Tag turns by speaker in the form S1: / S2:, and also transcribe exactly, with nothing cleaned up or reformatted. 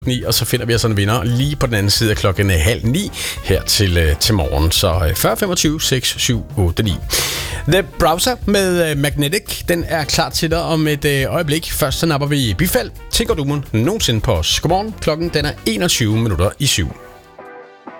S1: ni, og så finder vi altså en vinder lige på den anden side af klokken halv ni her til, til morgen. Så fyrre femogtyve seks syv otte ni. The Browser med Magnetic, den er klar til dig om et øh, øjeblik. Først så napper vi bifald til Godummen nogensinde på os. Godmorgen, klokken den er enogtyve minutter i syv.